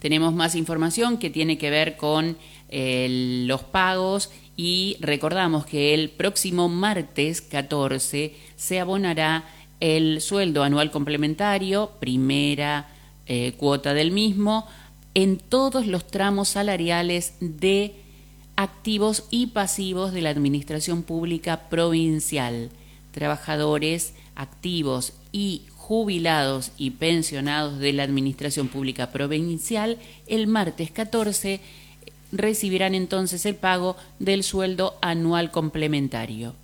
tenemos más información que tiene que ver con los pagos y recordamos que el próximo martes 14 se abonará el sueldo anual complementario, primera cuota del mismo, en todos los tramos salariales de activos y pasivos de la Administración Pública Provincial, trabajadores activos y jubilados y pensionados de la Administración Pública Provincial. El martes 14 recibirán entonces el pago del sueldo anual complementario.